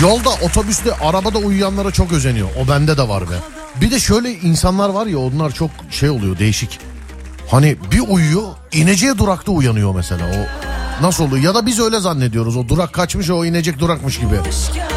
Yolda, otobüste, arabada uyuyanlara çok özeniyor. O bende de var be. Bir de şöyle insanlar var ya, onlar çok şey oluyor, değişik. Hani bir uyuyor, ineceği durakta uyanıyor mesela. O nasıl oluyor? Ya da biz öyle zannediyoruz. O durak kaçmış, o inecek durakmış gibi.